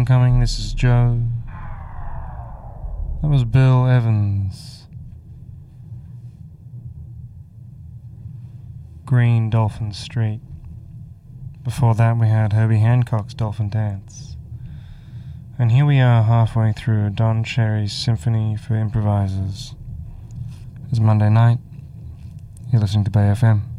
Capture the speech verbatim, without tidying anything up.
Homecoming. This is Joe. That was Bill Evans. Green Dolphin Street. Before that we had Herbie Hancock's Dolphin Dance. And here we are halfway through Don Cherry's Symphony for Improvisers. It's Monday night. You're listening to Bay F M.